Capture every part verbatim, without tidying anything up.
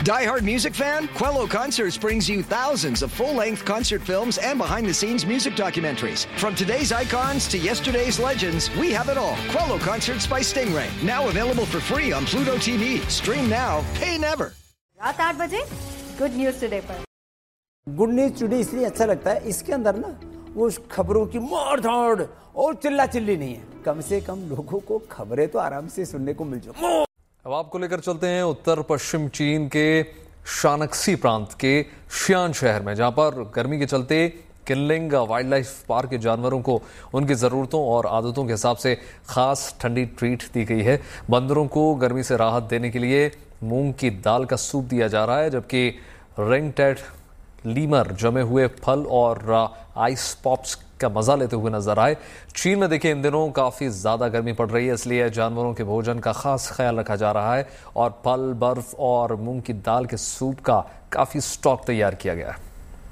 Die-hard music fan? Quello Concerts brings you thousands of full-length concert films and behind-the-scenes music documentaries. From today's icons to yesterday's legends, we have it all. Quello Concerts by Stingray. Now available for free on Pluto T V. Stream now, pay never. रात आठ बजे good news today पर। Good news today इसलिए अच्छा लगता है, इसके अंदर ना वो खबरों की मार धाड़ और चिल्ला चिल्ली नहीं है। कम से कम लोगों को खबरें तो आराम से सुनने को मिल जाए। अब आपको लेकर चलते हैं उत्तर पश्चिम चीन के शानक्सी प्रांत के शियान शहर में, जहां पर गर्मी के चलते किनलिंग वाइल्ड लाइफ पार्क के जानवरों को उनकी ज़रूरतों और आदतों के हिसाब से खास ठंडी ट्रीट दी गई है। बंदरों को गर्मी से राहत देने के लिए मूंग की दाल का सूप दिया जा रहा है, जबकि रिंगटेड लीमर जमे हुए फल और आइस पॉप्स का मजा लेते हुए नजर आए। चीन में देखिए इन दिनों काफी ज्यादा गर्मी पड़ रही है, इसलिए जानवरों के भोजन का खास ख्याल रखा जा रहा है और फल, बर्फ और मूंग की दाल के सूप का काफी स्टॉक तैयार किया गया है।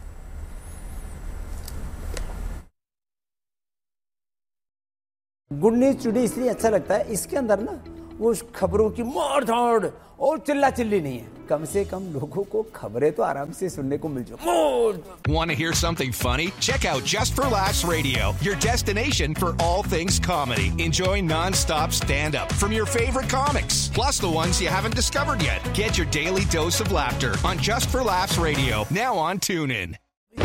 गुड न्यूज टुडे इसलिए अच्छा लगता है, इसके अंदर ना वो खबरों की मार धाड़ और चिल्ला चिल्ली नहीं है। कम से कम लोगों को खबरें तो आराम से सुनने को मिल जाए। Want to hear something funny? Check out Just for Laughs Radio, your destination for all things comedy. Enjoy non-stop stand-up from your favorite comics, plus the ones you haven't discovered yet. Get your daily dose of laughter on Just for Laughs Radio, now on TuneIn.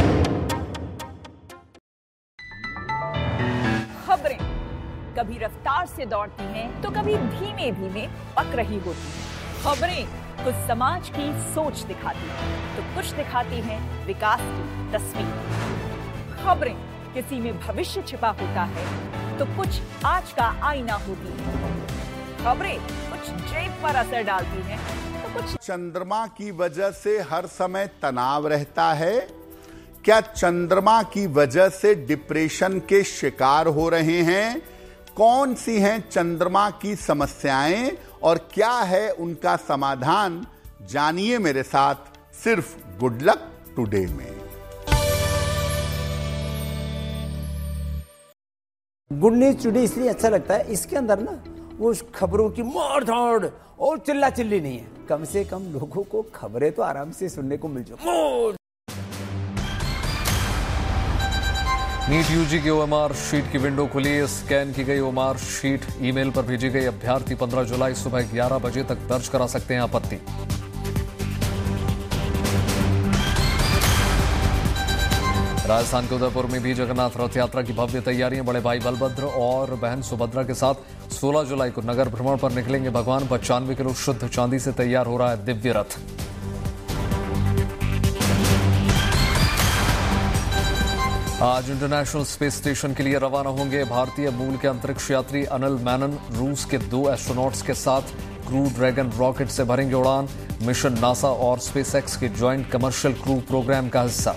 खबरें कभी रफ्तार से दौड़ती हैं तो कभी धीमे धीमे पक रही होती हैं। खबरें कुछ समाज की सोच दिखाती हैं तो कुछ दिखाती हैं विकास की तस्वीर। खबरें किसी में भविष्य छिपा होता है तो कुछ आज का आईना होती है। खबरें कुछ जेब पर असर डालती हैं तो कुछ। चंद्रमा की वजह से हर समय तनाव रहता है? क्या चंद्रमा की वजह से डिप्रेशन के शिकार हो रहे हैं? कौन सी हैं चंद्रमा की समस्याएं और क्या है उनका समाधान? जानिए मेरे साथ सिर्फ गुड लक टुडे में। गुड न्यूज टुडे इसलिए अच्छा लगता है, इसके अंदर ना वो खबरों की मार धाड़ और चिल्ला चिल्ली नहीं है। कम से कम लोगों को खबरें तो आराम से सुनने को मिल जाए। नीट यूजी की ओएमआर शीट की विंडो खुली, स्कैन की गई ओएमआर शीट ईमेल पर भेजी गई। अभ्यर्थी पंद्रह जुलाई सुबह ग्यारह बजे तक दर्ज करा सकते हैं आपत्ति। राजस्थान के उदयपुर में भी जगन्नाथ रथ यात्रा की भव्य तैयारियां। बड़े भाई बलभद्र और बहन सुभद्रा के साथ सोलह जुलाई को नगर भ्रमण पर निकलेंगे भगवान। पचानवे किलो शुद्ध चांदी से तैयार हो रहा है दिव्य रथ। आज इंटरनेशनल स्पेस स्टेशन के लिए रवाना होंगे भारतीय मूल के अंतरिक्ष यात्री अनिल मेनन। रूस के दो एस्ट्रोनॉट्स के साथ क्रू ड्रैगन रॉकेट से भरेंगे उड़ान। मिशन नासा और स्पेसएक्स के ज्वाइंट कमर्शियल क्रू प्रोग्राम का हिस्सा।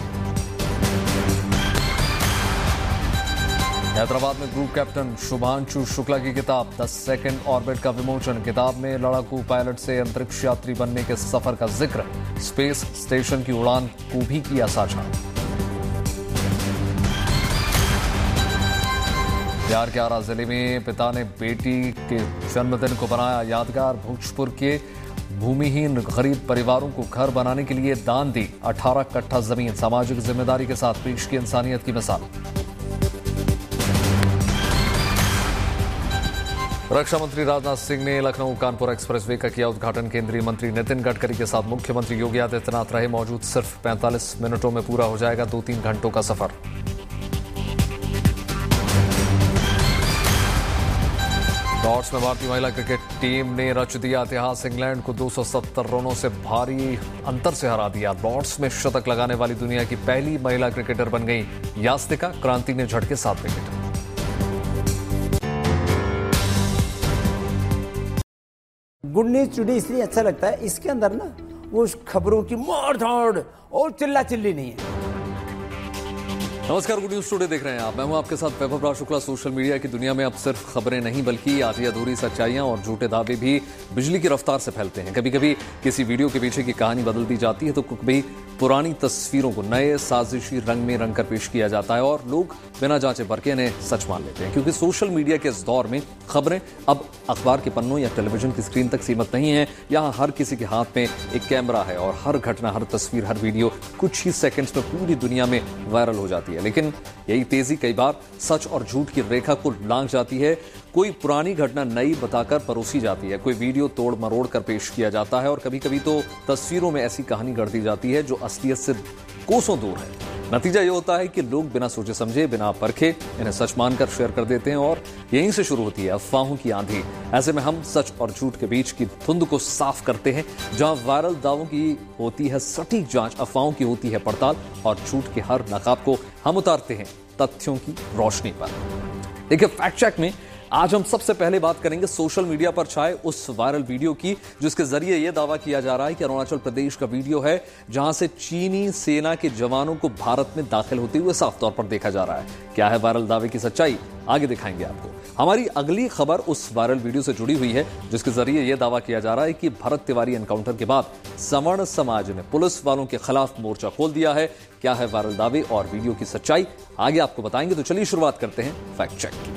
हैदराबाद में ग्रुप कैप्टन शुभांशु शुक्ला की किताब द सेकंड ऑर्बिट का विमोचन। किताब में लड़ाकू पायलट से अंतरिक्ष यात्री बनने के सफर का जिक्र। स्पेस स्टेशन की उड़ान को भी किया साझा। बिहार के आरा जिले में पिता ने बेटी के जन्मदिन को बनाया यादगार। भोजपुर के भूमिहीन गरीब परिवारों को घर बनाने के लिए दान दी अठारह कट्ठा जमीन। सामाजिक जिम्मेदारी के साथ पेश की इंसानियत की मिसाल। रक्षा मंत्री राजनाथ सिंह ने लखनऊ कानपुर एक्सप्रेसवे का किया उद्घाटन। केंद्रीय मंत्री नितिन गडकरी के साथ मुख्यमंत्री योगी आदित्यनाथ रहे मौजूद। सिर्फ पैंतालीस मिनटों में पूरा हो जाएगा दो तीन घंटों का सफर। लॉर्ड्स में भारतीय महिला क्रिकेट टीम ने रच दिया इतिहास। इंग्लैंड को दो सौ सत्तर रनों से भारी अंतर से हरा दिया। लॉर्ड्स में शतक लगाने वाली दुनिया की पहली महिला क्रिकेटर बन गई यास्तिका। क्रांति ने झटके सात विकेट। गुड न्यूज टुडे इसलिए अच्छा लगता है, इसके अंदर ना वो खबरों की मार धाड़ और चिल्ला चिल्ली नहीं है। नमस्कार, गुड न्यूज टुडे देख रहे हैं आप। मैं हूं आपके साथ वैभव शुक्ला। सोशल मीडिया की दुनिया में अब सिर्फ खबरें नहीं बल्कि आधी अधूरी सच्चाइयां और झूठे दावे भी बिजली की रफ्तार से फैलते हैं। कभी कभी किसी वीडियो के पीछे की कहानी बदल दी जाती है तो कभी पुरानी तस्वीरों को नए साजिशी रंग में रंग कर पेश किया जाता है और लोग बिना जांचे परखे इन्हें सच मान लेते हैं। क्योंकि सोशल मीडिया के इस दौर में खबरें अब अखबार के पन्नों या टेलीविजन की स्क्रीन तक सीमित नहीं है। यहाँ हर किसी के हाथ में एक कैमरा है और हर घटना, हर तस्वीर, हर वीडियो कुछ ही सेकंड्स में पूरी दुनिया में वायरल हो जाती है। लेकिन यही तेजी कई बार सच और झूठ की रेखा को लांघ जाती है। कोई पुरानी घटना नई बताकर परोसी जाती है, कोई वीडियो तोड़ मरोड़ कर पेश किया जाता है और कभी कभी तो तस्वीरों में ऐसी कहानी गढ़ दी जाती है जो असलियत से कोसों दूर है। नतीजा यह होता है कि लोग बिना सोचे समझे, बिना परखे इन्हें सच मानकर शेयर कर देते हैं और यहीं से शुरू होती है अफवाहों की आंधी। ऐसे में हम सच और झूठ के बीच की धुंध को साफ करते हैं। जहां वायरल दावों की होती है सटीक जांच, अफवाहों की होती है पड़ताल और झूठ के हर नकाब को हम उतारते हैं तथ्यों की रोशनी पर। देखिए, फैक्ट चेक में आज हम सबसे पहले बात करेंगे सोशल मीडिया पर छाए उस वायरल वीडियो की जिसके जरिए यह दावा किया जा रहा है कि अरुणाचल प्रदेश का वीडियो है जहां से चीनी सेना के जवानों को भारत में दाखिल होते हुए साफ तौर पर देखा जा रहा है। क्या है वायरल दावे की सच्चाई, आगे दिखाएंगे आपको। हमारी अगली खबर उस वायरल वीडियो से जुड़ी हुई है जिसके जरिए यह दावा किया जा रहा है कि भरत तिवारी एनकाउंटर के बाद सवर्ण समाज ने पुलिस वालों के खिलाफ मोर्चा खोल दिया है। क्या है वायरल दावे और वीडियो की सच्चाई, आगे आपको बताएंगे। तो चलिए शुरुआत करते हैं फैक्ट चेक की।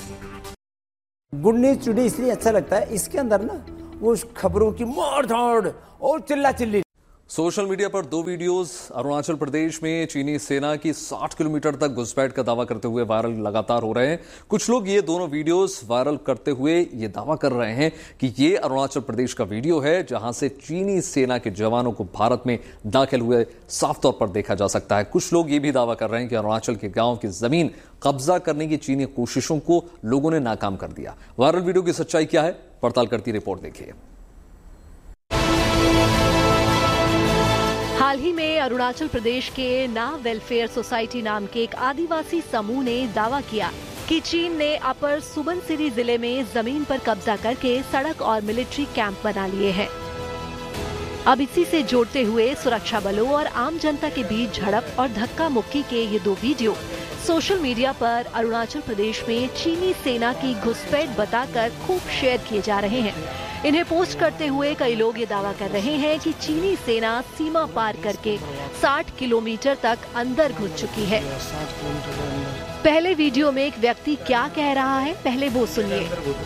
गुड न्यूज टुडे इसलिए अच्छा लगता है, इसके अंदर ना वो खबरों की मार धाड़ और चिल्ला चिल्ली। सोशल मीडिया पर दो वीडियोस अरुणाचल प्रदेश में चीनी सेना की साठ किलोमीटर तक घुसपैठ का दावा करते हुए वायरल लगातार हो रहे हैं। कुछ लोग ये दोनों वीडियोस वायरल करते हुए ये दावा कर रहे हैं कि ये अरुणाचल प्रदेश का वीडियो है जहां से चीनी सेना के जवानों को भारत में दाखिल हुए साफ तौर पर देखा जा सकता है। कुछ लोग ये भी दावा कर रहे हैं कि अरुणाचल के गांव की जमीन कब्जा करने की चीनी कोशिशों को लोगों ने नाकाम कर दिया। वायरल वीडियो की सच्चाई क्या है, पड़ताल करती रिपोर्ट देखिए। हाल ही में अरुणाचल प्रदेश के ना वेलफेयर सोसाइटी नाम के एक आदिवासी समूह ने दावा किया कि चीन ने अपर सुबनसिरी जिले में जमीन पर कब्जा करके सड़क और मिलिट्री कैंप बना लिए हैं। अब इसी से जोड़ते हुए सुरक्षा बलों और आम जनता के बीच झड़प और धक्का मुक्की के ये दो वीडियो सोशल मीडिया पर अरुणाचल प्रदेश में चीनी सेना की घुसपैठ बताकर खूब शेयर किए जा रहे हैं। इन्हें पोस्ट करते हुए कई लोग ये दावा कर रहे हैं कि चीनी सेना सीमा पार करके साठ किलोमीटर तक अंदर घुस चुकी है। पहले वीडियो में एक व्यक्ति क्या कह रहा है, पहले वो सुनिए।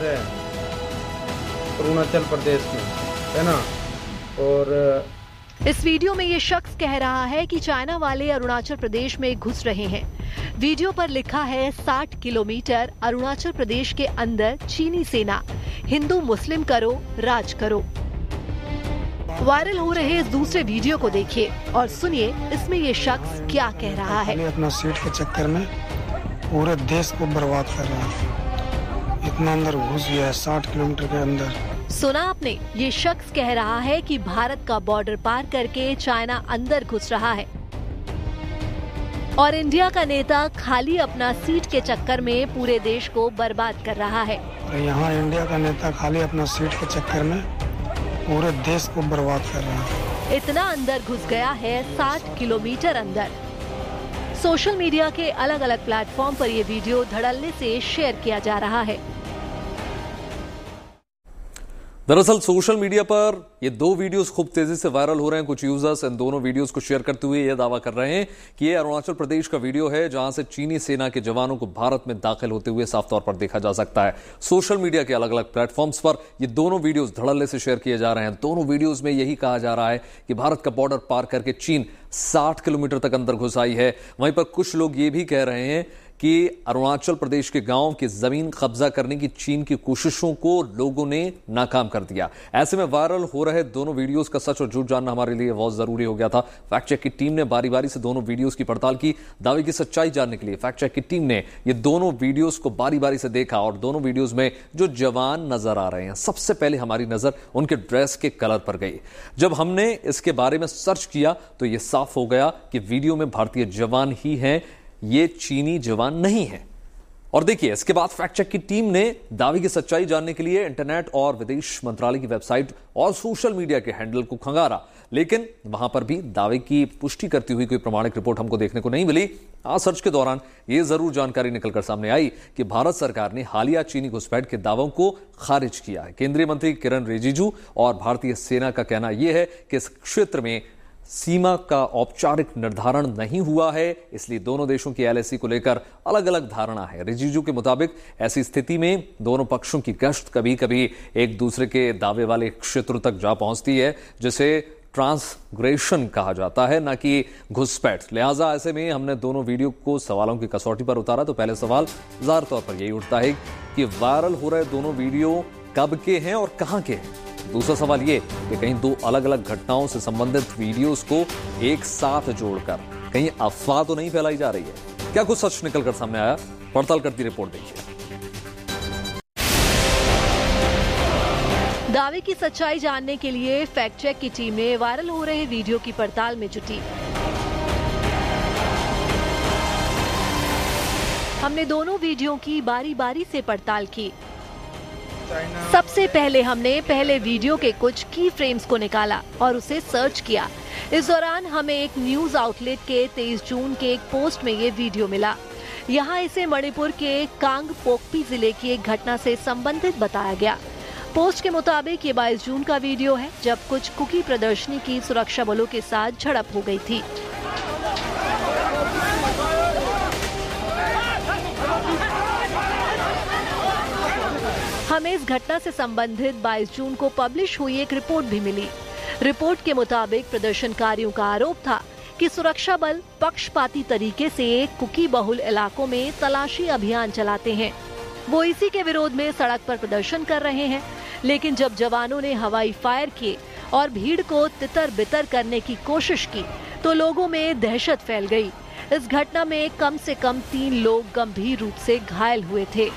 अरुणाचल प्रदेश में है ना, और इस वीडियो में ये शख्स कह रहा है कि चाइना वाले अरुणाचल प्रदेश में घुस रहे हैं। वीडियो पर लिखा है साठ किलोमीटर अरुणाचल प्रदेश के अंदर चीनी सेना, हिंदू मुस्लिम करो, राज करो। वायरल हो रहे इस दूसरे वीडियो को देखिए और सुनिए इसमें ये शख्स क्या कह रहा है। अपना सीट के चक्कर में पूरे देश को बर्बाद कर रहा है, इतना अंदर घुस गया है साठ किलोमीटर के अंदर। सुना आपने, ये शख्स कह रहा है कि भारत का बॉर्डर पार करके चाइना अंदर घुस रहा है और इंडिया का नेता खाली अपना सीट के चक्कर में पूरे देश को बर्बाद कर रहा है। यहाँ इंडिया का नेता खाली अपना सीट के चक्कर में पूरे देश को बर्बाद कर रहा है। इतना अंदर घुस गया है, साठ किलोमीटर अंदर। सोशल मीडिया के अलग अलग प्लेटफॉर्म पर ये वीडियो धड़ल्ले से शेयर किया जा रहा है। दरअसल सोशल मीडिया पर ये दो वीडियोस खूब तेजी से वायरल हो रहे हैं। कुछ यूजर्स इन दोनों वीडियोस को शेयर करते हुए ये दावा कर रहे हैं कि ये अरुणाचल प्रदेश का वीडियो है जहां से चीनी सेना के जवानों को भारत में दाखिल होते हुए साफ तौर पर देखा जा सकता है। सोशल मीडिया के अलग अलग प्लेटफॉर्म्स पर ये दोनों वीडियोस धड़ल्ले से शेयर किए जा रहे हैं। दोनों वीडियोस में यही कहा जा रहा है कि भारत का बॉर्डर पार करके चीन साठ किलोमीटर तक अंदर घुस आई है। वहीं पर कुछ लोग ये भी कह रहे हैं कि अरुणाचल प्रदेश के गांव की जमीन कब्जा करने की चीन की कोशिशों को लोगों ने नाकाम कर दिया। ऐसे में वायरल हो रहे दोनों वीडियोस का सच और झूठ जानना हमारे लिए बहुत जरूरी हो गया था। फैक्ट चेक की टीम ने बारी बारी से दोनों वीडियोस की पड़ताल की। दावे की सच्चाई जानने के लिए फैक्ट चेक की टीम ने ये दोनों वीडियोस को बारी बारी से देखा और दोनों वीडियोस में जो जवान नजर आ रहे हैं, सबसे पहले हमारी नजर उनके ड्रेस के कलर पर गई। जब हमने इसके बारे में सर्च किया तो यह साफ हो गया कि वीडियो में भारतीय जवान ही हैं, ये चीनी जवान नहीं है। और देखिए, इसके बाद फैक्ट चेक की टीम ने दावे की सच्चाई जानने के लिए इंटरनेट और विदेश मंत्रालय की वेबसाइट और सोशल मीडिया के हैंडल को खंगारा, लेकिन वहां पर भी दावे की पुष्टि करती हुई कोई प्रमाणिक रिपोर्ट हमको देखने को नहीं मिली। आज सर्च के दौरान यह जरूर जानकारी निकलकर सामने आई कि भारत सरकार ने हालिया चीनी घुसपैठ के दावों को खारिज किया है। केंद्रीय मंत्री किरण रिजिजू और भारतीय सेना का कहना यह है कि इस क्षेत्र में सीमा का औपचारिक निर्धारण नहीं हुआ है, इसलिए दोनों देशों की एलएसी को लेकर अलग अलग धारणा है। रिजिजू के मुताबिक ऐसी स्थिति में दोनों पक्षों की गश्त कभी कभी एक दूसरे के दावे वाले क्षेत्रों तक जा पहुंचती है, जिसे ट्रांसग्रेशन कहा जाता है, न कि घुसपैठ। लिहाजा ऐसे में हमने दोनों वीडियो को सवालों की कसौटी पर उतारा तो पहले सवाल ज़ाहिर तौर पर यही उठता है कि वायरल हो रहे दोनों वीडियो कब के हैं और कहां के हैं। दूसरा सवाल ये कि कहीं दो अलग अलग घटनाओं से संबंधित वीडियोस को एक साथ जोड़कर कहीं अफवाह तो नहीं फैलाई जा रही है। क्या कुछ सच निकलकर सामने आया, पड़ताल करती रिपोर्ट देखिए। दावे की सच्चाई जानने के लिए फैक्ट चेक की टीम ने वायरल हो रहे वीडियो की पड़ताल में जुटी। हमने दोनों वीडियो की बारी बारी से पड़ताल की। सबसे पहले हमने पहले वीडियो के कुछ की फ्रेम्स को निकाला और उसे सर्च किया। इस दौरान हमें एक न्यूज आउटलेट के तेईस जून के एक पोस्ट में ये वीडियो मिला। यहाँ इसे मणिपुर के कांगपोकपी जिले की एक घटना से संबंधित बताया गया। पोस्ट के मुताबिक ये बाईस जून का वीडियो है, जब कुछ कुकी प्रदर्शनी की सुरक्षा बलों के साथ झड़प हो गई थी। हमें इस घटना से संबंधित बाईस जून को पब्लिश हुई एक रिपोर्ट भी मिली। रिपोर्ट के मुताबिक प्रदर्शनकारियों का आरोप था कि सुरक्षा बल पक्षपाती तरीके से कुकी बहुल इलाकों में तलाशी अभियान चलाते हैं। वो इसी के विरोध में सड़क पर प्रदर्शन कर रहे हैं, लेकिन जब जवानों ने हवाई फायर किए और भीड़ को तितर बितर करने की कोशिश की तो लोगों में दहशत फैल गई। इस घटना में कम से कम तीन लोग गंभीर रूप से घायल हुए थे।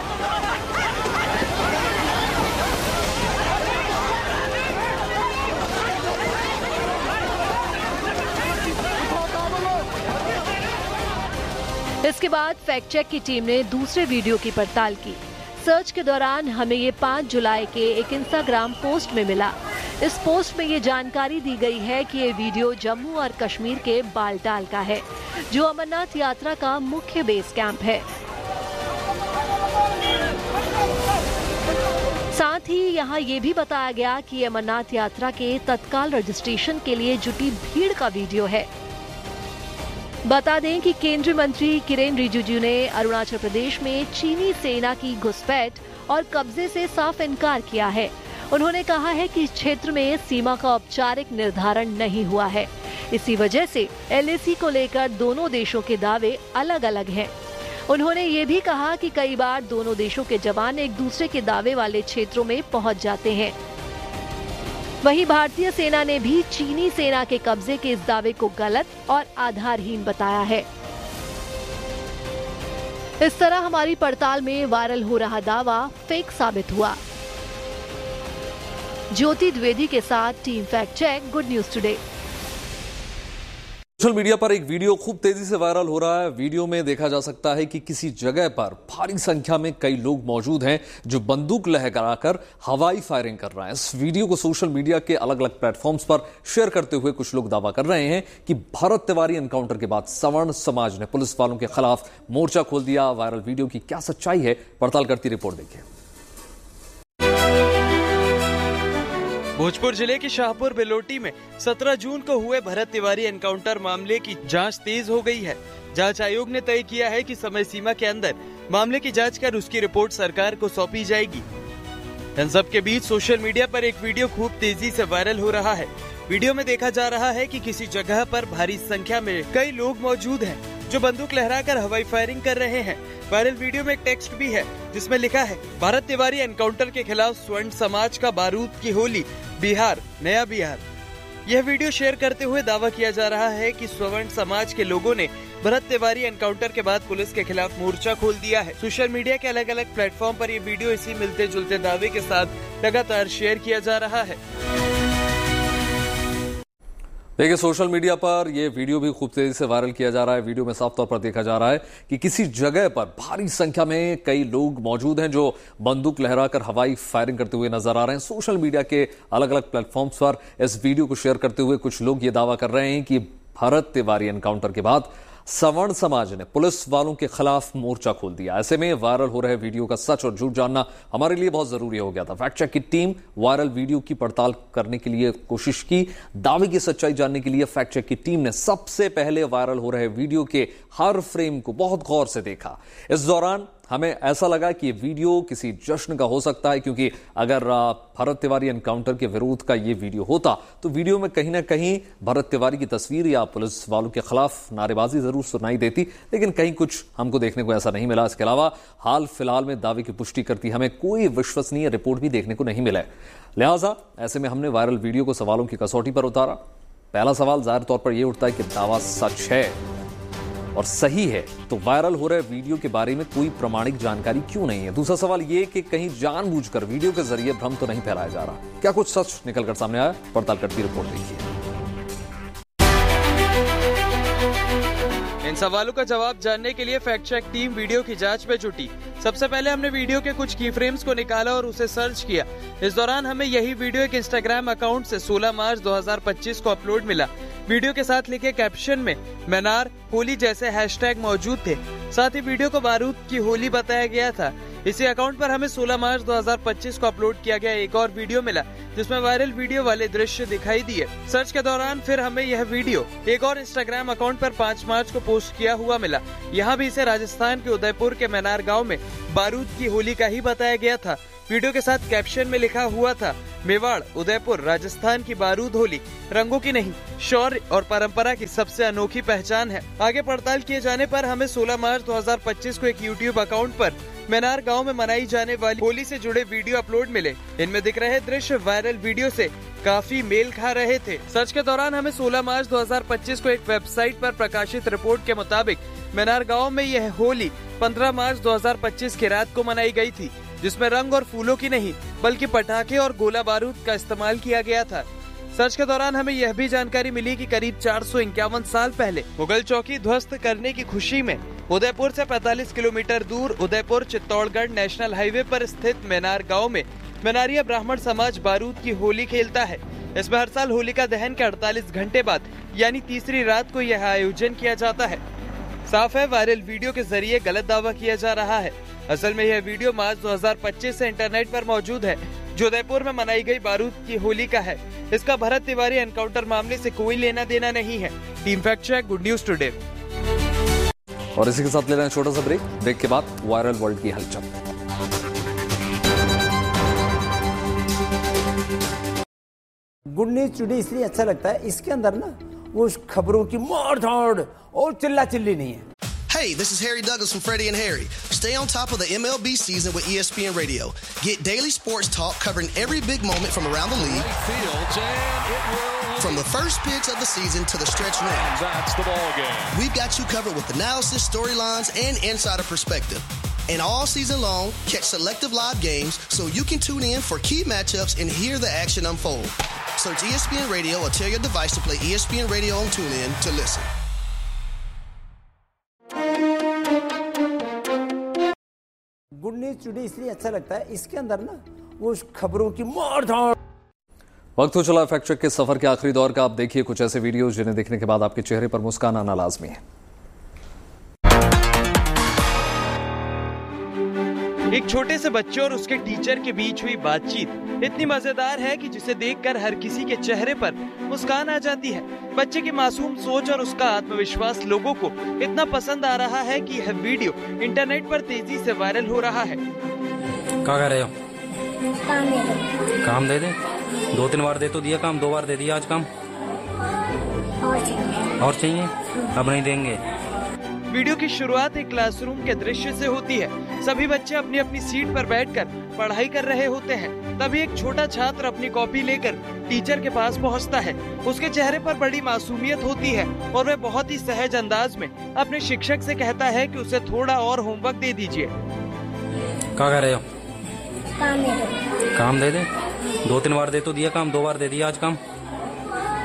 इसके बाद फैक्ट चेक की टीम ने दूसरे वीडियो की पड़ताल की। सर्च के दौरान हमें ये पाँच जुलाई के एक इंस्टाग्राम पोस्ट में मिला। इस पोस्ट में ये जानकारी दी गई है कि ये वीडियो जम्मू और कश्मीर के बालटाल का है, जो अमरनाथ यात्रा का मुख्य बेस कैंप है। साथ ही यहाँ ये भी बताया गया कि अमरनाथ यात्रा के तत्काल रजिस्ट्रेशन के लिए जुटी भीड़ का वीडियो है। बता दें कि केंद्रीय मंत्री किरेन रिजिजू ने अरुणाचल प्रदेश में चीनी सेना की घुसपैठ और कब्जे से साफ इनकार किया है। उन्होंने कहा है कि इस क्षेत्र में सीमा का औपचारिक निर्धारण नहीं हुआ है, इसी वजह से एलएसी को लेकर दोनों देशों के दावे अलग अलग हैं। उन्होंने ये भी कहा कि कई बार दोनों देशों के जवान एक दूसरे के दावे वाले क्षेत्रों में पहुंच जाते हैं। वहीं भारतीय सेना ने भी चीनी सेना के कब्जे के इस दावे को गलत और आधारहीन बताया है। इस तरह हमारी पड़ताल में वायरल हो रहा दावा फेक साबित हुआ। ज्योति द्विवेदी के साथ team fact check, good news today. Social media पर एक वीडियो खूब तेजी से वायरल हो रहा है। वीडियो में देखा जा सकता है कि किसी जगह पर भारी संख्या में कई लोग मौजूद हैं जो बंदूक लहराकर हवाई फायरिंग कर रहे हैं। इस वीडियो को सोशल मीडिया के अलग अलग प्लेटफॉर्म्स पर शेयर करते हुए कुछ लोग दावा कर रहे हैं कि भरत तिवारी एनकाउंटर के बाद सवर्ण समाज ने पुलिस वालों के खिलाफ मोर्चा खोल दिया। वायरल वीडियो की क्या सच्चाई है, पड़ताल करती रिपोर्ट देखिए। भोजपुर जिले के शाहपुर बेलोटी में सत्रह जून को हुए भरत तिवारी एनकाउंटर मामले की जांच तेज हो गई है। जांच आयोग ने तय किया है कि समय सीमा के अंदर मामले की जांच कर उसकी रिपोर्ट सरकार को सौंपी जाएगी। इन सब के बीच सोशल मीडिया पर एक वीडियो खूब तेजी से वायरल हो रहा है। वीडियो में देखा जा रहा है कि किसी जगह पर भारी संख्या में कई लोग मौजूद हैं जो बंदूक लहराकर हवाई फायरिंग कर रहे हैं। वायरल वीडियो में एक टेक्स्ट भी है जिसमें लिखा है, भारत तिवारी एनकाउंटर के खिलाफ स्वर्ण समाज का बारूद की होली, बिहार नया बिहार। यह वीडियो शेयर करते हुए दावा किया जा रहा है कि स्वर्ण समाज के लोगों ने भरत तिवारी एनकाउंटर के बाद पुलिस के खिलाफ मोर्चा खोल दिया है। सोशल मीडिया के अलग अलग प्लेटफॉर्म पर ये वीडियो इसी मिलते जुलते दावे के साथ लगातार शेयर किया जा रहा है। देखिए, सोशल मीडिया पर यह वीडियो भी खूब तेजी से वायरल किया जा रहा है। वीडियो में साफ तौर पर देखा जा रहा है कि किसी जगह पर भारी संख्या में कई लोग मौजूद हैं जो बंदूक लहराकर हवाई फायरिंग करते हुए नजर आ रहे हैं। सोशल मीडिया के अलग अलग प्लेटफॉर्म्स पर इस वीडियो को शेयर करते हुए कुछ लोग ये दावा कर रहे हैं कि भरत तिवारी एनकाउंटर के बाद सवर्ण समाज ने पुलिस वालों के खिलाफ मोर्चा खोल दिया। ऐसे में वायरल हो रहे वीडियो का सच और झूठ जानना हमारे लिए बहुत जरूरी हो गया था। फैक्ट चेक की टीम वायरल वीडियो की पड़ताल करने के लिए कोशिश की। दावे की सच्चाई जानने के लिए फैक्ट चेक की टीम ने सबसे पहले वायरल हो रहे वीडियो के हर फ्रेम को बहुत गौर से देखा। इस दौरान हमें ऐसा लगा कि ये वीडियो किसी जश्न का हो सकता है, क्योंकि अगर भरत तिवारी एनकाउंटर के विरोध का ये वीडियो होता तो वीडियो में कहीं ना कहीं भरत तिवारी की तस्वीर या पुलिस वालों के खिलाफ नारेबाजी जरूर सुनाई देती, लेकिन कहीं कुछ हमको देखने को ऐसा नहीं मिला। इसके अलावा हाल फिलहाल में दावे की पुष्टि करती हमें कोई विश्वसनीय रिपोर्ट भी देखने को नहीं मिला। लिहाजा ऐसे में हमने वायरल वीडियो को सवालों की कसौटी पर उतारा। पहला सवाल जाहिर तौर पर यह उठता है कि दावा सच है और सही है तो वायरल हो रहे वीडियो के बारे में कोई प्रमाणिक जानकारी क्यों नहीं है। दूसरा सवाल यह कि कहीं जानबूझकर वीडियो के जरिए भ्रम तो नहीं फैलाया जा रहा। क्या कुछ सच निकलकर सामने आया? पड़ताल करती रिपोर्ट देखिए। इन सवालों का जवाब जानने के लिए फैक्ट चेक टीम वीडियो की जांच में जुटी। सबसे पहले हमने वीडियो के कुछ की फ्रेम्स को निकाला और उसे सर्च किया। इस दौरान हमें यही वीडियो एक इंस्टाग्राम अकाउंट से सोलह मार्च दो हज़ार पच्चीस को अपलोड मिला। वीडियो के साथ लिखे कैप्शन में मैनार होली जैसे हैशटैग मौजूद थे। साथ ही वीडियो को बारूद की होली बताया गया था। इसी अकाउंट पर हमें सोलह मार्च दो हज़ार पच्चीस को अपलोड किया गया एक और वीडियो मिला जिसमें वायरल वीडियो वाले दृश्य दिखाई दिए। सर्च के दौरान फिर हमें यह वीडियो एक और इंस्टाग्राम अकाउंट पर पाँच मार्च को पोस्ट किया हुआ मिला। यहाँ भी इसे राजस्थान के उदयपुर के मैनार गाँव में बारूद की होली का ही बताया गया था। वीडियो के साथ कैप्शन में लिखा हुआ था मेवाड़ उदयपुर राजस्थान की बारूद होली रंगों की नहीं, शौर्य और परंपरा की सबसे अनोखी पहचान है। आगे पड़ताल किए जाने पर हमें सोलह मार्च दो हज़ार पच्चीस को एक यूट्यूब अकाउंट पर मैनार गांव में मनाई जाने वाली होली से जुड़े वीडियो अपलोड मिले। इनमें दिख रहे दृश्य वायरल वीडियो से काफी मेल खा रहे थे। सर्च के दौरान हमें सोलह मार्च दो हज़ार पच्चीस को एक वेबसाइट पर प्रकाशित रिपोर्ट के मुताबिक मैनार गाँव में यह होली पंद्रह मार्च दो हज़ार पच्चीस की रात को मनाई गई थी, जिसमें रंग और फूलों की नहीं बल्कि पटाखे और गोला बारूद का इस्तेमाल किया गया था। सर्च के दौरान हमें यह भी जानकारी मिली कि करीब चार सौ इक्यावन साल पहले मुगल चौकी ध्वस्त करने की खुशी में उदयपुर से पैंतालीस किलोमीटर दूर उदयपुर चित्तौड़गढ़ नेशनल हाईवे पर स्थित मैनार गांव में मैनारिया ब्राह्मण समाज बारूद की होली खेलता है। इसमें हर साल होलिका दहन के अड़तालीस घंटे बाद यानी तीसरी रात को यह आयोजन किया जाता है। साफ है, वायरल वीडियो के जरिए गलत दावा किया जा रहा है। असल में यह वीडियो मार्च दो हज़ार पच्चीस से इंटरनेट पर मौजूद है, जो उदयपुर में मनाई गई बारूद की होली का है। इसका भरत तिवारी एनकाउंटर मामले से कोई लेना देना नहीं है। Team fact check, good news today. और इसी के साथ ले रहे हैं छोटा सा ब्रेक। ब्रेक के बाद वायरल वर्ल्ड की हलचल। गुड न्यूज टुडे इसलिए अच्छा लगता है, इसके अंदर ना वो खबरों की मार धाड़ और चिल्ला चिल्ली नहीं है। Hey, this is Harry Douglas from Freddie and Harry. Stay on top of the M L B season with E S P N Radio. Get daily sports talk covering every big moment from around the league. From the first pitch of the season to the stretch run. That's the ball game. We've got you covered with analysis, storylines, and insider perspective. And all season long, catch selective live games so you can tune in for key matchups and hear the action unfold. Search E S P N Radio or tell your device to play E S P N Radio on TuneIn to listen. Good news today इसलिए अच्छा लगता है, इसके अंदर ना वो खबरों की मार धाड़। वक्त हो चला फैक्ट चेक के सफर के आखिरी दौर का। आप देखिए कुछ ऐसे वीडियोस जिन्हें देखने के बाद आपके चेहरे पर मुस्कान आना लाजमी है। एक छोटे से बच्चे और उसके टीचर के बीच हुई बातचीत इतनी मजेदार है कि जिसे देखकर हर किसी के चेहरे पर मुस्कान आ जाती है। बच्चे की मासूम सोच और उसका आत्मविश्वास लोगों को इतना पसंद आ रहा है कि यह वीडियो इंटरनेट पर तेजी से वायरल हो रहा है। क्या कर रहे हो? काम दे दे। काम दे दे? दो तीन बार दे तो दिया काम, दो बार दे दिया आज काम। और चाहिए? और चाहिए? अब नहीं देंगे। वीडियो की शुरुआत एक क्लासरूम के दृश्य से होती है। सभी बच्चे अपनी अपनी सीट पर बैठकर पढ़ाई कर रहे होते हैं। तभी एक छोटा छात्र अपनी कॉपी लेकर टीचर के पास पहुंचता है। उसके चेहरे पर बड़ी मासूमियत होती है और वह बहुत ही सहज अंदाज में अपने शिक्षक से कहता है कि उसे थोड़ा और होमवर्क दे दीजिए। क्या कर रहे हो? काम दे दे। काम दे दे? दो तीन बार दे तो दिया काम, दो बार दे दिया आज काम।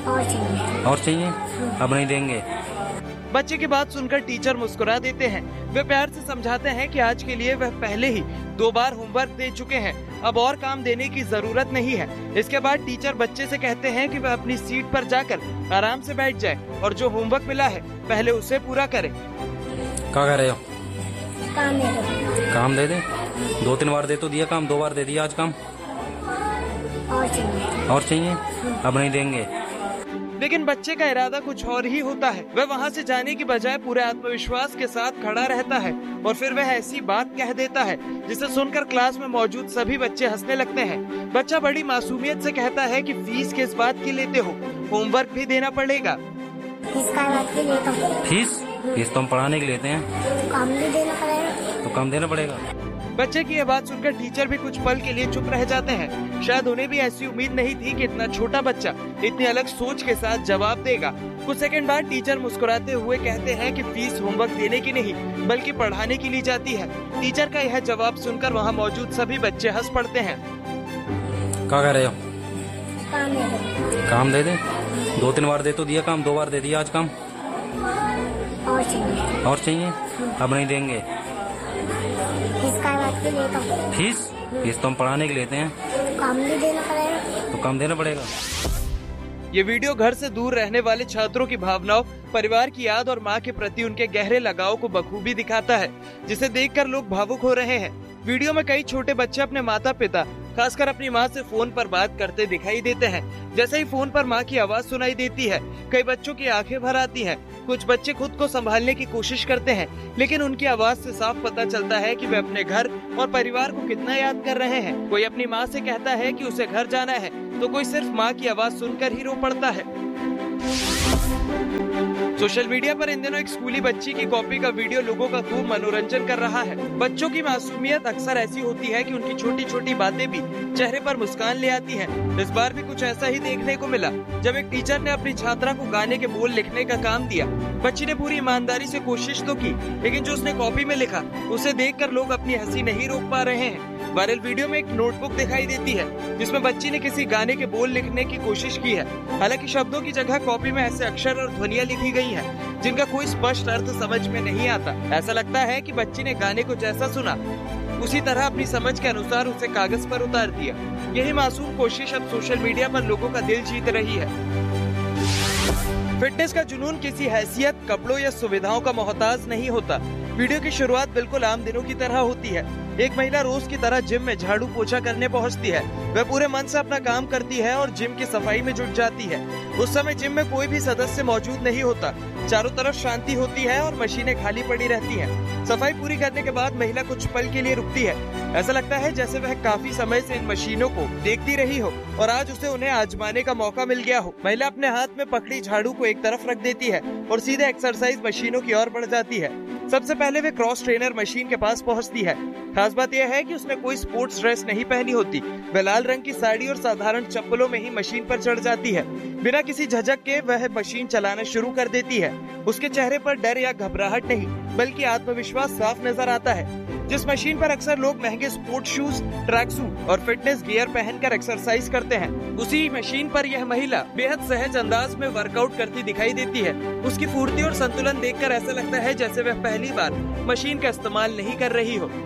और चाहिए। और चाहिए? अब नहीं देंगे। बच्चे की बात सुनकर टीचर मुस्कुरा देते हैं। वे प्यार से समझाते हैं कि आज के लिए वह पहले ही दो बार होमवर्क दे चुके हैं, अब और काम देने की जरूरत नहीं है। इसके बाद टीचर बच्चे से कहते हैं कि वह अपनी सीट पर जाकर आराम से बैठ जाए और जो होमवर्क मिला है पहले उसे पूरा करे। क्या कर रहे हो? काम दे दो। काम दे दे? दो तीन बार दे तो दिया काम, दो बार दे दिया आज काम। और चाहिए। और चाहिए? अब नहीं देंगे। लेकिन बच्चे का इरादा कुछ और ही होता है। वह वहाँ से जाने की बजाय पूरे आत्मविश्वास के साथ खड़ा रहता है और फिर वह ऐसी बात कह देता है जिसे सुनकर क्लास में मौजूद सभी बच्चे हंसने लगते हैं। बच्चा बड़ी मासूमियत से कहता है कि फीस किस बात की लेते हो, होमवर्क भी देना पड़ेगा। फीस का बात की लेता हूँ। फीस? फीस तो हम पढ़ाने के लेते हैं। तो काम भी देना पड़ेगा। तो काम देना पड़ेगा। बच्चे की यह बात सुनकर टीचर भी कुछ पल के लिए चुप रह जाते हैं। शायद उन्हें भी ऐसी उम्मीद नहीं थी कि इतना छोटा बच्चा इतनी अलग सोच के साथ जवाब देगा। कुछ सेकंड बाद टीचर मुस्कुराते हुए कहते हैं कि फीस होमवर्क देने की नहीं बल्कि पढ़ाने की ली जाती है। टीचर का यह जवाब सुनकर वहाँ मौजूद सभी बच्चे हंस पड़ते हैं। क्या कर रहे हो? काम दे दो। काम दे दे? दो तीन बार दे तो दिया काम, दो बार दे दिया आज काम। और चाहिए। और चाहिए? अब नहीं देंगे। फीस का बात की लेता हूँ। फीस? फीस तो हम पढ़ाने के लेते हैं। तो काम भी देना पड़ेगा। तो काम देना पड़ेगा। ये वीडियो घर से दूर रहने वाले छात्रों की भावनाओं, परिवार की याद और माँ के प्रति उनके गहरे लगाव को बखूबी दिखाता है, जिसे देखकर लोग भावुक हो रहे हैं। वीडियो में कई छोटे बच्चे अपने माता पिता, खासकर अपनी माँ से फोन पर बात करते दिखाई देते हैं। जैसे ही फोन पर माँ की आवाज सुनाई देती है, कई बच्चों की आंखें भर आती हैं। कुछ बच्चे खुद को संभालने की कोशिश करते हैं, लेकिन उनकी आवाज से साफ पता चलता है कि वे अपने घर और परिवार को कितना याद कर रहे हैं। कोई अपनी माँ से कहता है कि उसे घर जाना है, तो कोई सिर्फ माँ की आवाज सुनकर ही रो पड़ता है। सोशल मीडिया पर इन दिनों एक स्कूली बच्ची की कॉपी का वीडियो लोगों का खूब मनोरंजन कर रहा है। बच्चों की मासूमियत अक्सर ऐसी होती है कि उनकी छोटी छोटी बातें भी चेहरे पर मुस्कान ले आती हैं। इस बार भी कुछ ऐसा ही देखने को मिला, जब एक टीचर ने अपनी छात्रा को गाने के बोल लिखने का काम दिया। बच्ची ने पूरी ईमानदारी से कोशिश तो की, लेकिन जो उसने कॉपी में लिखा उसे देखकर लोग अपनी हंसी नहीं रोक पा रहे हैं। वायरल वीडियो में एक नोटबुक दिखाई देती है जिसमें बच्ची ने किसी गाने के बोल लिखने की कोशिश की है। हालांकि शब्दों की जगह कॉपी में ऐसे अक्षर और ध्वनियां लिखी गई हैं जिनका कोई स्पष्ट अर्थ समझ में नहीं आता। ऐसा लगता है कि बच्ची ने गाने को जैसा सुना उसी तरह अपनी समझ के अनुसार उसे कागज पर उतार दिया। यही मासूम कोशिश अब सोशल मीडिया पर लोगों का दिल जीत रही है। फिटनेस का जुनून किसी हैसियत, कपड़ों या सुविधाओं का मोहताज नहीं होता। वीडियो की शुरुआत बिल्कुल आम दिनों की तरह होती है। एक महिला रोज की तरह जिम में झाड़ू पोछा करने पहुंचती है। वह पूरे मन से अपना काम करती है और जिम की सफाई में जुट जाती है। उस समय जिम में कोई भी सदस्य मौजूद नहीं होता। चारों तरफ शांति होती है और मशीनें खाली पड़ी रहती हैं। सफाई पूरी करने के बाद महिला कुछ पल के लिए रुकती है। ऐसा लगता है जैसे वह काफी समय से इन मशीनों को देखती रही हो और आज उसे उन्हें आजमाने का मौका मिल गया हो। महिला अपने हाथ में पकड़ी झाड़ू को एक तरफ रख देती है और सीधे एक्सरसाइज मशीनों की ओर बढ़ जाती है। सबसे पहले वे क्रॉस ट्रेनर मशीन के पास पहुंचती है। खास बात यह है कि उसने कोई स्पोर्ट्स ड्रेस नहीं पहनी होती। वह लाल रंग की साड़ी और साधारण चप्पलों में ही मशीन पर चढ़ जाती है। बिना किसी झिझक के वह मशीन चलाना शुरू कर देती है। उसके चेहरे पर डर या घबराहट नहीं बल्कि आत्मविश्वास साफ नजर आता है। जिस मशीन पर अक्सर लोग महंगे स्पोर्ट्स शूज, ट्रैक सूट और फिटनेस गियर पहनकर एक्सरसाइज करते हैं, उसी मशीन पर यह महिला बेहद सहज अंदाज में वर्कआउट करती दिखाई देती है। उसकी फुर्ती और संतुलन देखकर ऐसा लगता है जैसे वह पहली बार मशीन का इस्तेमाल नहीं कर रही हो।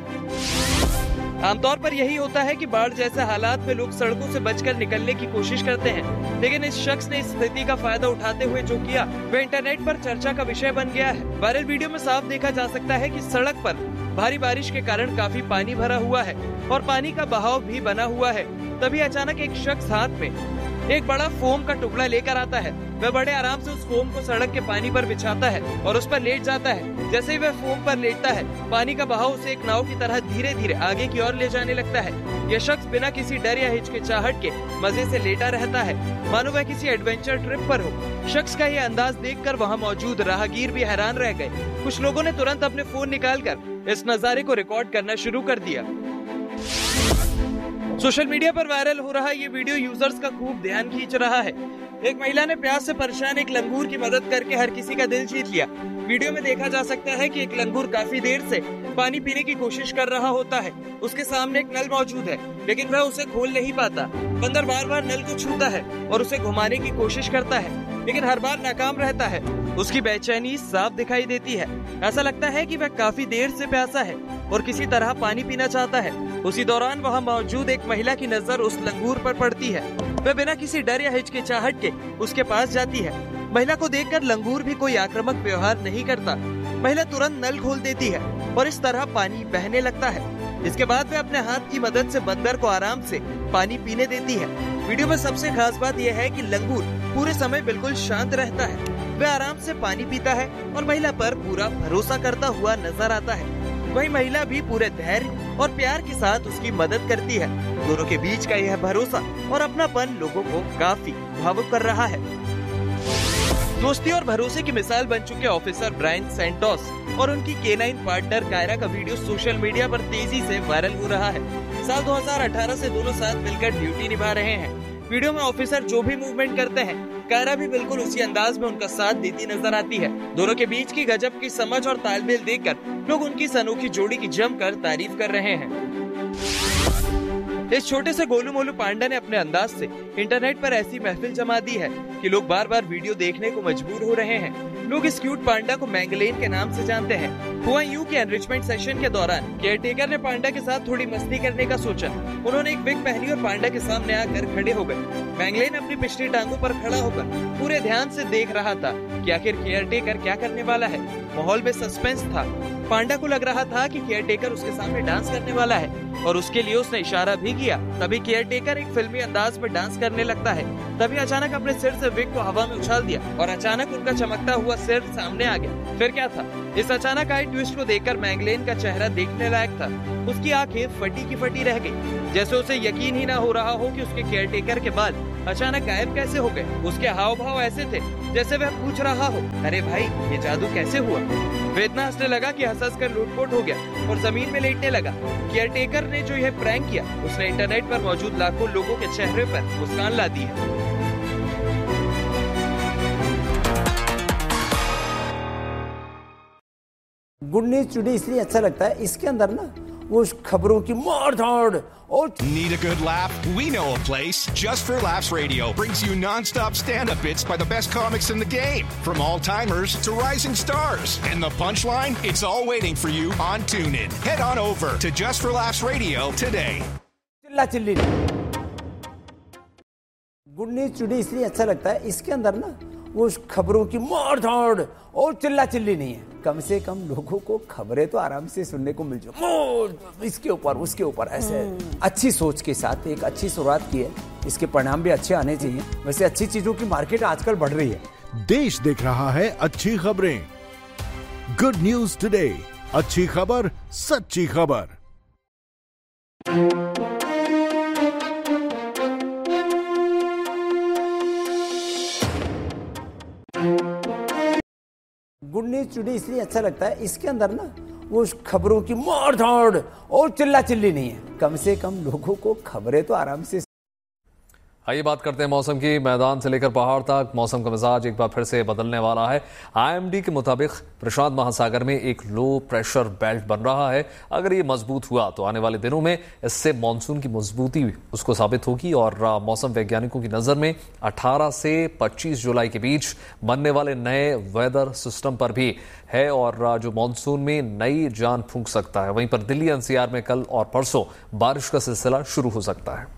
आमतौर पर यही होता है कि बाढ़ जैसे हालात में लोग सड़कों से बचकर निकलने की कोशिश करते हैं, लेकिन इस शख्स ने इस स्थिति का फायदा उठाते हुए जो किया वह इंटरनेट पर चर्चा का विषय बन गया है। वायरल वीडियो में साफ देखा जा सकता है कि सड़क पर भारी बारिश के कारण काफी पानी भरा हुआ है और पानी का बहाव भी बना हुआ है। तभी अचानक एक शख्स हाथ में एक बड़ा फोम का टुकड़ा लेकर आता है। वह बड़े आराम से उस फोम को सड़क के पानी पर बिछाता है और उस पर लेट जाता है। जैसे ही वह फोम पर लेटता है, पानी का बहाव उसे एक नाव की तरह धीरे धीरे आगे की ओर ले जाने लगता है। यह शख्स बिना किसी डर या हिचकिचाहट के मजे से लेटा रहता है, मानो वह किसी एडवेंचर ट्रिप पर हो। शख्स का यह अंदाज देखकर वहाँ मौजूद राहगीर भी हैरान रह गए। कुछ लोगों ने तुरंत अपने फोन निकालकर इस नजारे को रिकॉर्ड करना शुरू कर दिया। सोशल मीडिया पर वायरल हो रहा ये वीडियो यूजर्स का खूब ध्यान खींच रहा है। एक महिला ने प्यास से परेशान एक लंगूर की मदद करके हर किसी का दिल जीत लिया। वीडियो में देखा जा सकता है कि एक लंगूर काफी देर से पानी पीने की कोशिश कर रहा होता है। उसके सामने एक नल मौजूद है, लेकिन वह उसे खोल नहीं पाता। बंदर बार बार नल को छूता है और उसे घुमाने की कोशिश करता है, लेकिन हर बार नाकाम रहता है। उसकी बेचैनी साफ दिखाई देती है। ऐसा लगता है कि वह काफी देर से प्यासा है और किसी तरह पानी पीना चाहता है। उसी दौरान वहाँ मौजूद एक महिला की नजर उस लंगूर पर पड़ती है। वह बिना किसी डर या हिचकिचाहट के उसके पास जाती है। महिला को देखकर लंगूर भी कोई आक्रामक व्यवहार नहीं करता। महिला तुरंत नल खोल देती है और इस तरह पानी बहने लगता है। इसके बाद वह अपने हाथ की मदद से बंदर को आराम से पानी पीने देती है। वीडियो में सबसे खास बात यह है कि लंगूर पूरे समय बिल्कुल शांत रहता है। वह आराम से पानी पीता है और महिला पर पूरा भरोसा करता हुआ नजर आता है। वही महिला भी पूरे धैर्य और प्यार के साथ उसकी मदद करती है। दोनों के बीच का यह भरोसा और अपनापन लोगों को काफी भावुक कर रहा है। दोस्ती और भरोसे की मिसाल बन चुके ऑफिसर ब्रायन सैंटोस और उनकी केनाइन पार्टनर कायरा का वीडियो सोशल मीडिया पर तेजी से वायरल हो रहा है। साल दो हज़ार अठारह से दोनों साथ मिलकर ड्यूटी निभा रहे हैं। वीडियो में ऑफिसर जो भी मूवमेंट करते हैं, कायरा भी बिल्कुल उसी अंदाज में उनका साथ देती नजर आती है। दोनों के बीच की गजब की समझ और तालमेल देखकर लोग उनकी इस अनोखी जोड़ी की जमकर तारीफ कर रहे हैं। इस छोटे से गोलू मोलू पांडा ने अपने अंदाज से इंटरनेट पर ऐसी महफिल जमा दी है कि लोग बार बार वीडियो देखने को मजबूर हो रहे हैं। लोग इस क्यूट पांडा को मैंगलेन के नाम से जानते हैं। हुआ यूं कि एनरिचमेंट सेशन के दौरान केयरटेकर ने पांडा के साथ थोड़ी मस्ती करने का सोचा। उन्होंने एक विग पहनी और पांडा के सामने आकर खड़े हो गए। मैंगलेन अपनी पिछली टांगों पर खड़ा होकर पूरे ध्यान से देख रहा था कि आखिर केयरटेकर क्या करने वाला है। माहौल में सस्पेंस था। पांडा को लग रहा था कि केयरटेकर उसके सामने डांस करने वाला है और उसके लिए उसने इशारा भी किया। तभी केयरटेकर एक फिल्मी अंदाज में डांस करने लगता है। तभी अचानक अपने सिर से विग को हवा में उछाल दिया और अचानक उनका चमकता हुआ सिर सामने आ गया। फिर क्या था? इस अचानक आए ट्विस्ट को देखकर मैंगलेन का चेहरा देखने लायक था। उसकी आंखें फटी की फटी रह गई, जैसे उसे यकीन ही ना हो रहा हो कि उसके केयरटेकर के बाल अचानक गायब कैसे हो गए। उसके हाव भाव ऐसे थे जैसे वह पूछ रहा हो, अरे भाई ये जादू कैसे हुआ? वह इतना हंसने लगा कि हंस हंस कर लूटपोट हो गया और जमीन में लेटने लगा। केयरटेकर ने जो यह प्रैंक किया, उसने इंटरनेट पर मौजूद लाखों लोगों के चेहरे पर मुस्कान ला दी है। गुड न्यूज टुडे इसलिए अच्छा लगता है, इसके अंदर ना वो खबरों की मार धाड़ और Need a good laugh? We know a place. Just for Laughs Radio brings you non-stop stand-up bits by the best comics in the game, from all-timers to rising stars. And the punchline? It's all waiting for you on TuneIn. Head on over to Just for Laughs Radio today. चिल्ला chilli good news today इसलिए अच्छा लगता है, इसके अंदर ना वो खबरों की मार धाड़ और चिल्ला चिल्ली नहीं है। कम से कम लोगों को खबरें तो आराम से सुनने को मिल जाए, इसके ऊपर उसके ऊपर ऐसे अच्छी सोच के साथ एक अच्छी शुरुआत की है। इसके परिणाम भी अच्छे आने चाहिए। वैसे अच्छी चीजों की मार्केट आजकल बढ़ रही है। देश देख रहा है अच्छी खबरें। गुड न्यूज टुडे, अच्छी खबर, सच्ची खबर। गुड न्यूज टुडे इसलिए अच्छा लगता है, इसके अंदर ना वो खबरों की मार धाड़ और चिल्ला चिल्ली नहीं है। कम से कम लोगों को खबरें तो आराम से। आइए बात करते हैं मौसम की। मैदान से लेकर पहाड़ तक मौसम का मिजाज एक बार फिर से बदलने वाला है। आईएमडी के मुताबिक प्रशांत महासागर में एक लो प्रेशर बेल्ट बन रहा है। अगर ये मजबूत हुआ तो आने वाले दिनों में इससे मानसून की मजबूती उसको साबित होगी और मौसम वैज्ञानिकों की नज़र में अठारह से पच्चीस जुलाई के बीच बनने वाले नए वेदर सिस्टम पर भी है और जो मानसून में नई जान फूंक सकता है। वहीं पर दिल्ली एनसीआर में कल और परसों बारिश का सिलसिला शुरू हो सकता है।